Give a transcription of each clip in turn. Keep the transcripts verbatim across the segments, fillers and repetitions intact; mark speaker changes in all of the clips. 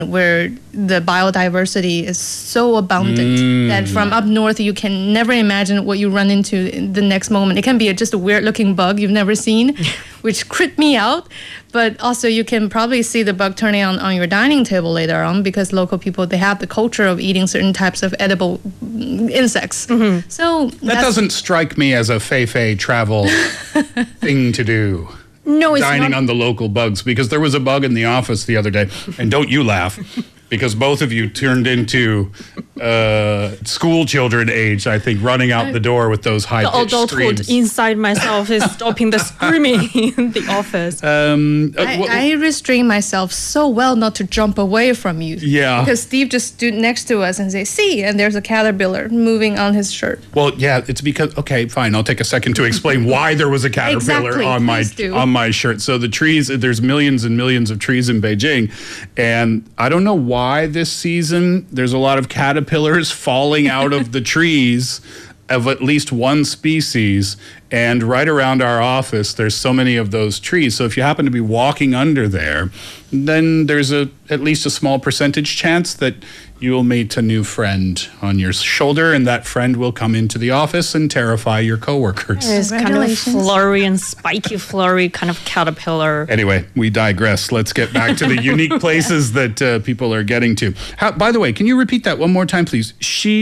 Speaker 1: where the biodiversity is so abundant
Speaker 2: Mm.
Speaker 1: that from up north you can never imagine what you run into in the next moment. It can be a, just a weird looking bug you've never seen, which creeped me out. But also you can probably see the bug turning on on your dining table later on, because local people, they have the culture of eating certain types of edible mm, insects. So
Speaker 2: That
Speaker 1: that's-
Speaker 2: doesn't strike me as a fei-fei travel thing to do.
Speaker 3: No, it's
Speaker 2: Dining
Speaker 3: not.
Speaker 2: on the local bugs, because there was a bug in the office the other day, and don't you laugh, because both of you turned into uh, school children age, I think, running out the door with those high
Speaker 3: The
Speaker 2: pitched
Speaker 3: adulthood
Speaker 2: screams.
Speaker 3: inside myself is stopping the screaming in the office.
Speaker 2: Um, uh,
Speaker 1: I,
Speaker 2: wh-
Speaker 1: I restrain myself so well not to jump away from you.
Speaker 2: Yeah.
Speaker 1: Because Steve just stood next to us and say, see, and there's a caterpillar moving on his shirt.
Speaker 2: Well, yeah, it's because, okay, fine. I'll take a second to explain why there was a caterpillar
Speaker 1: Exactly,
Speaker 2: on my
Speaker 1: please do.
Speaker 2: on my shirt. So the trees, there's millions and millions of trees in Beijing, and I don't know why this season there's a lot of caterpillars falling out of the trees of at least one species. And right around our office, there's so many of those trees. So if you happen to be walking under there, then there's a at least a small percentage chance that you will meet a new friend on your shoulder, and that friend will come into the office and terrify your coworkers.
Speaker 3: It's kind of
Speaker 1: Congratulations.
Speaker 3: flurry and spiky flurry kind of caterpillar.
Speaker 2: Anyway, we digress. Let's get back to the unique places that uh, people are getting to. How, by the way, can you repeat that one more time, please?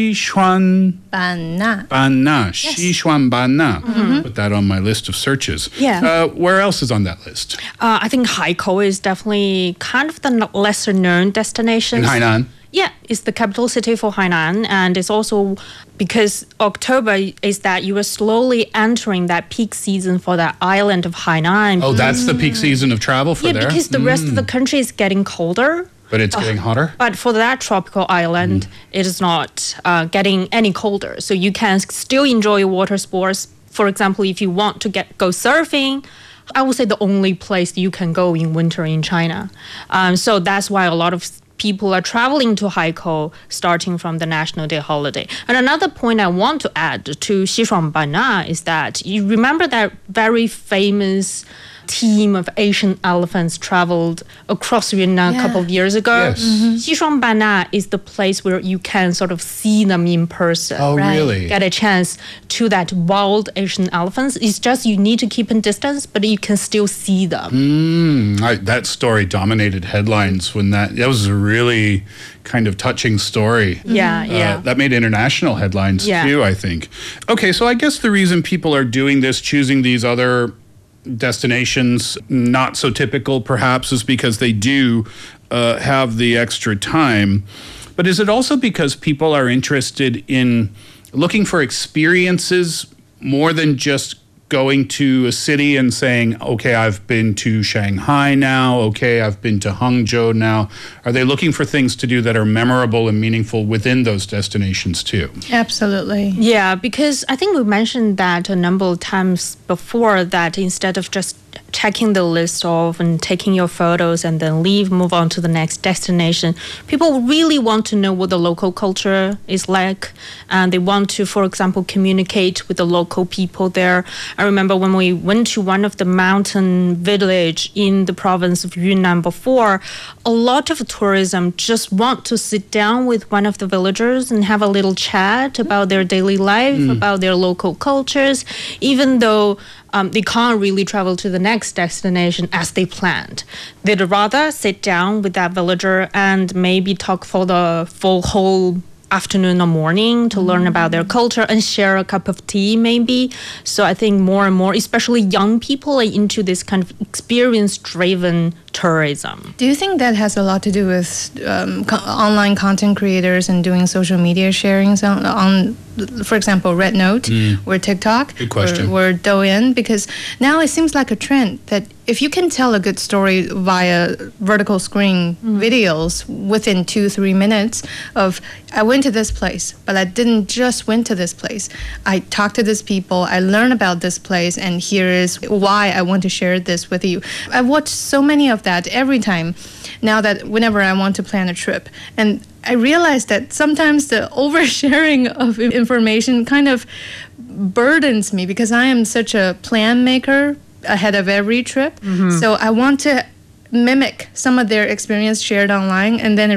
Speaker 2: Xishuan
Speaker 1: Banna.
Speaker 2: Banna. Xishuan Banna. Put that on my list of searches.
Speaker 3: Yeah.
Speaker 2: Uh, where else is on that list?
Speaker 3: Uh, I think Haikou is definitely kind of the lesser known destination.
Speaker 2: In Hainan.
Speaker 3: Yeah, it's the capital city for Hainan, and it's also because October is that you are slowly entering that peak season for that island of Hainan.
Speaker 2: Oh, that's the peak season of travel for
Speaker 3: yeah,
Speaker 2: there?
Speaker 3: because the rest of the country is getting colder.
Speaker 2: But it's getting hotter?
Speaker 3: But for that tropical island, it is not uh, getting any colder. So you can still enjoy water sports. For example, if you want to get go surfing, I would say the only place you can go in winter in China. Um, so that's why a lot of people are traveling to Haikou starting from the National Day holiday. And another point I want to add to Xishuangbanna is that you remember that very famous team of Asian elephants traveled across Yunnan
Speaker 1: Yeah.
Speaker 3: a couple of years ago.
Speaker 2: Yes.
Speaker 3: Xishuangbanna is the place where you can sort of see them in person.
Speaker 2: Oh,
Speaker 1: Right.
Speaker 2: really?
Speaker 3: Get a chance to that wild Asian elephants. It's just you need to keep in distance, but you can still see them.
Speaker 2: Mm, I, that story dominated headlines when that, that was a really kind of touching story.
Speaker 3: Yeah,
Speaker 2: Uh,
Speaker 3: yeah.
Speaker 2: that made international headlines
Speaker 3: Yeah.
Speaker 2: too, I think. Okay, so I guess the reason people are doing this, choosing these other destinations, not so typical perhaps, is because they do uh, have the extra time. But is it also because people are interested in looking for experiences more than just going to a city and saying, okay, I've been to Shanghai now, okay, I've been to Hangzhou now? Are they looking for things to do that are memorable and meaningful within those destinations too?
Speaker 1: Absolutely.
Speaker 3: Yeah, because I think we mentioned that a number of times before, that instead of just checking the list off and taking your photos and then leave, move on to the next destination, people really want to know what the local culture is like, and they want to, for example, communicate with the local people there. I remember when we went to one of the mountain village in the province of Yunnan before, a lot of tourism just want to sit down with one of the villagers and have a little chat about their daily life, about their local cultures, even though um, they can't really travel to the next destination as they planned. They'd rather sit down with that villager and maybe talk for the full whole afternoon or morning to learn about their culture and share a cup of tea maybe. So I think more and more, especially young people, are into this kind of experience-driven tourism.
Speaker 1: Do you think that has a lot to do with um, co- online content creators and doing social media sharings on, on for example, Red Note or TikTok
Speaker 2: Good question.
Speaker 1: or, or Douyin? Because now it seems like a trend that if you can tell a good story via vertical screen videos within two, three minutes of, I went to this place, but I didn't just went to this place. I talked to these people, I learned about this place, and here is why I want to share this with you. I watch so many of that every time now that whenever I want to plan a trip. And I realized that sometimes the oversharing of information kind of burdens me because I am such a plan maker ahead of every trip. So I want to mimic some of their experience shared online, and then it